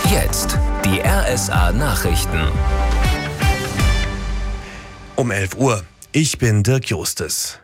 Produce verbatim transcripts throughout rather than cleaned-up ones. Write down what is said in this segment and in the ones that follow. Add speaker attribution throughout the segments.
Speaker 1: Jetzt die R S A-Nachrichten.
Speaker 2: Um elf Uhr. Ich bin Dirk Justes.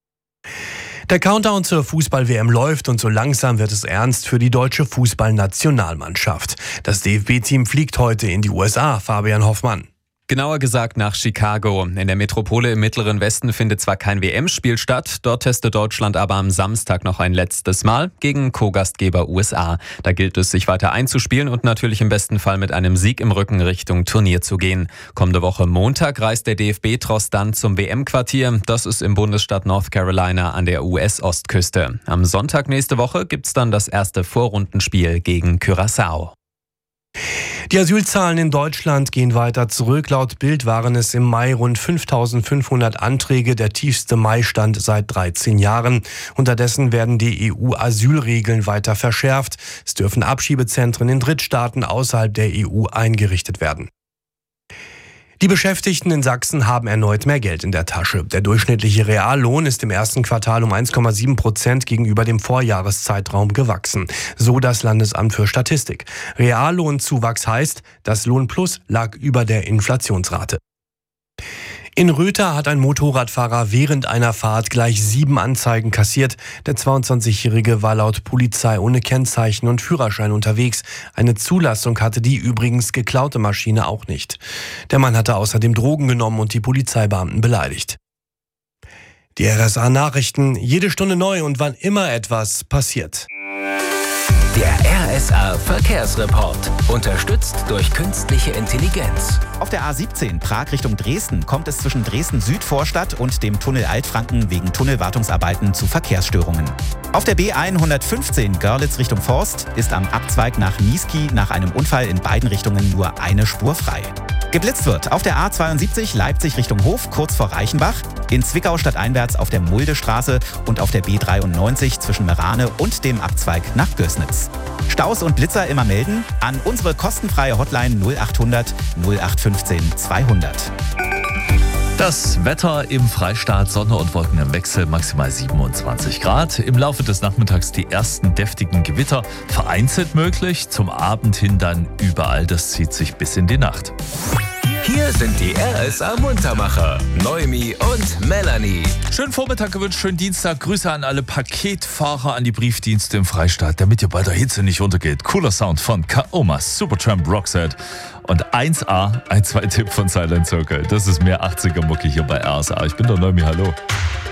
Speaker 2: Der Countdown zur Fußball-W M läuft und so langsam wird es ernst für die deutsche Fußballnationalmannschaft. Das D F B-Team fliegt heute in die U S A, Fabian Hoffmann.
Speaker 3: Genauer gesagt nach Chicago. In der Metropole im Mittleren Westen findet zwar kein W M-Spiel statt, dort testet Deutschland aber am Samstag noch ein letztes Mal gegen Co-Gastgeber U S A. Da gilt es, sich weiter einzuspielen und natürlich im besten Fall mit einem Sieg im Rücken Richtung Turnier zu gehen. Kommende Woche Montag reist der D F B-Tross dann zum W M-Quartier. Das ist im Bundesstaat North Carolina an der U S-Ostküste. Am Sonntag nächste Woche gibt's dann das erste Vorrundenspiel gegen Curaçao.
Speaker 2: Die Asylzahlen in Deutschland gehen weiter zurück. Laut Bild waren es im Mai rund fünftausendfünfhundert Anträge, der tiefste Mai-Stand seit dreizehn Jahren. Unterdessen werden die E U-Asylregeln weiter verschärft. Es dürfen Abschiebezentren in Drittstaaten außerhalb der E U eingerichtet werden. Die Beschäftigten in Sachsen haben erneut mehr Geld in der Tasche. Der durchschnittliche Reallohn ist im ersten Quartal um eins Komma sieben Prozent gegenüber dem Vorjahreszeitraum gewachsen. So das Landesamt für Statistik. Reallohnzuwachs heißt, das Lohnplus lag über der Inflationsrate. In Röther hat ein Motorradfahrer während einer Fahrt gleich sieben Anzeigen kassiert. Der zweiundzwanzigjährige war laut Polizei ohne Kennzeichen und Führerschein unterwegs. Eine Zulassung hatte die übrigens geklaute Maschine auch nicht. Der Mann hatte außerdem Drogen genommen und die Polizeibeamten beleidigt. Die R S A-Nachrichten, jede Stunde neu und wann immer etwas passiert.
Speaker 1: Der R S A-Verkehrsreport. Unterstützt durch künstliche Intelligenz.
Speaker 4: Auf der A siebzehn Prag Richtung Dresden kommt es zwischen Dresden-Südvorstadt und dem Tunnel Altfranken wegen Tunnelwartungsarbeiten zu Verkehrsstörungen. Auf der B hundertfünfzehn Görlitz Richtung Forst ist am Abzweig nach Niesky nach einem Unfall in beiden Richtungen nur eine Spur frei. Geblitzt wird auf der A zweiundsiebzig Leipzig Richtung Hof kurz vor Reichenbach, in Zwickau stadteinwärts auf der Muldestraße und auf der B dreiundneunzig zwischen Merane und dem Abzweig nach Gößnitz. Staus und Blitzer immer melden an unsere kostenfreie Hotline null achthundert null acht fünfzehn zweihundert.
Speaker 5: Das Wetter im Freistaat, Sonne und Wolken im Wechsel, maximal siebenundzwanzig Grad. Im Laufe des Nachmittags die ersten deftigen Gewitter, vereinzelt möglich. Zum Abend hin dann überall, das zieht sich bis in die Nacht.
Speaker 1: Hier sind die R S A-Muntermacher, Noemi und Melanie.
Speaker 5: Schönen Vormittag gewünscht, schönen Dienstag. Grüße an alle Paketfahrer, an die Briefdienste im Freistaat, damit ihr bei der Hitze nicht untergeht. Cooler Sound von Kaoma, Supertramp, Roxette und eins A, ein zwei Tipp von Silent Circle. Das ist mehr achtziger-Mucke hier bei R S A. Ich bin der Noemi, hallo.